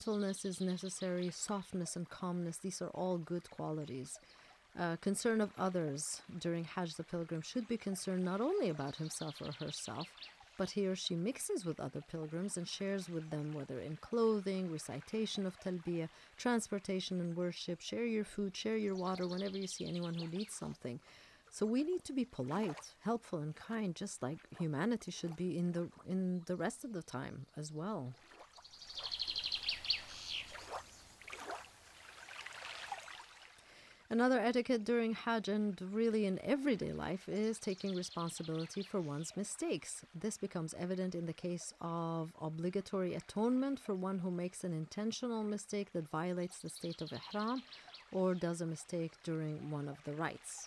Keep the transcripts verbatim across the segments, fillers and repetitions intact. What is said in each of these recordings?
Gentleness is necessary, softness and calmness, these are all good qualities. Uh, concern of others during Hajj, the pilgrim should be concerned not only about himself or herself, but he or she mixes with other pilgrims and shares with them, whether in clothing, recitation of talbiyah, transportation and worship. Share your food, share your water whenever you see anyone who needs something. So we need to be polite, helpful and kind, just like humanity should be in the in the rest of the time as well. Another etiquette during Hajj and really in everyday life is taking responsibility for one's mistakes. This becomes evident in the case of obligatory atonement for one who makes an intentional mistake that violates the state of ihram or does a mistake during one of the rites.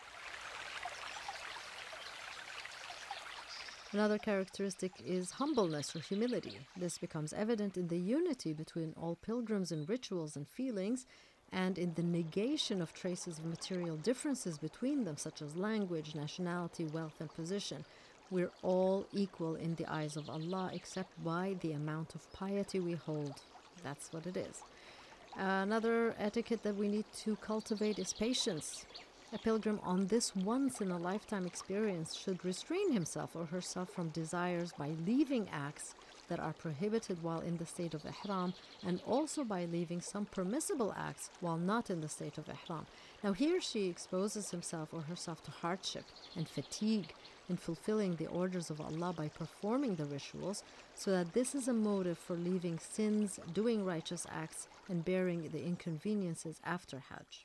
Another characteristic is humbleness or humility. This becomes evident in the unity between all pilgrims in rituals and feelings, and in the negation of traces of material differences between them, such as language, nationality, wealth, and position. We're all equal in the eyes of Allah, except by the amount of piety we hold. That's what it is. Another etiquette that we need to cultivate is patience. A pilgrim on this once-in-a-lifetime experience should restrain himself or herself from desires by leaving acts that are prohibited while in the state of ihram, and also by leaving some permissible acts while not in the state of ihram. Now he or she exposes himself or herself to hardship and fatigue in fulfilling the orders of Allah by performing the rituals, so that this is a motive for leaving sins, doing righteous acts, and bearing the inconveniences after Hajj.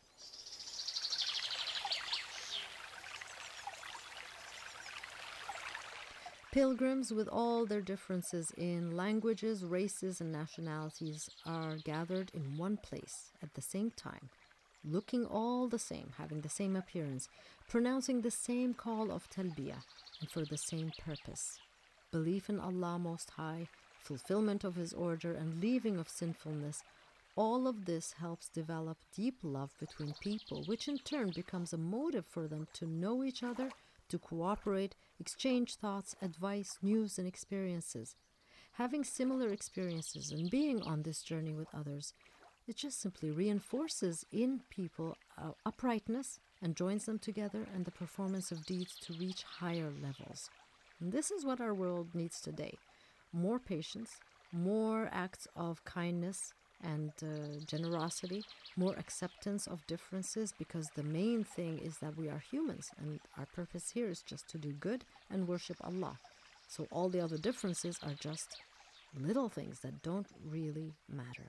Pilgrims, with all their differences in languages, races, and nationalities, are gathered in one place at the same time, looking all the same, having the same appearance, pronouncing the same call of talbiyah, and for the same purpose: belief in Allah Most High, fulfillment of His order, and leaving of sinfulness. All of this helps develop deep love between people, which in turn becomes a motive for them to know each other, to cooperate, exchange thoughts, advice, news, and experiences. Having similar experiences and being on this journey with others, it just simply reinforces in people uh, uprightness and joins them together and the performance of deeds to reach higher levels. And this is what our world needs today: more patience, more acts of kindness and uh, generosity, more acceptance of differences, because the main thing is that we are humans and our purpose here is just to do good and worship Allah. So all the other differences are just little things that don't really matter.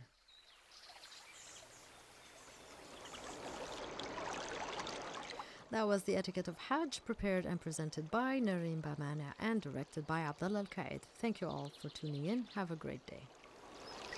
That was the Etiquette of Hajj, prepared and presented by Nareen Bamana and directed by Abdullah Al-Qaid. Thank you all for tuning in. Have a great day.